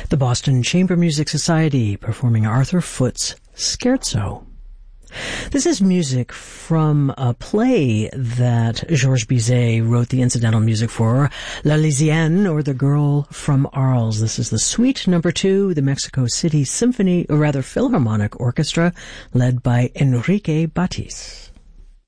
The Boston Chamber Music Society performing Arthur Foote's Scherzo. This is music from a play that Georges Bizet wrote the incidental music for, La Lysienne, or The Girl from Arles. This is the Suite No. 2, the Mexico City Symphony, or rather Philharmonic Orchestra, led by Enrique Batis.